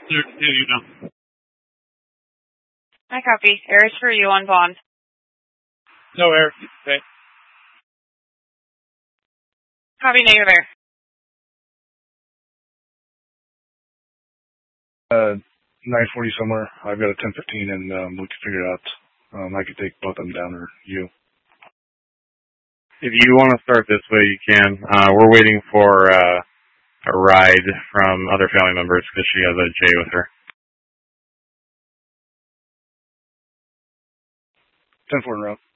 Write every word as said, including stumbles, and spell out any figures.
There, there you go. I copy. Air is for you on Vaughn. No air. Okay. Copy, negative air. Uh, nine forty somewhere. I've got a ten fifteen, and um, we can figure it out. Um, I could take both of them down, or you. If you want to start this way, you can. Uh, we're waiting for uh, a ride from other family members because she has a J with her. ten four in route.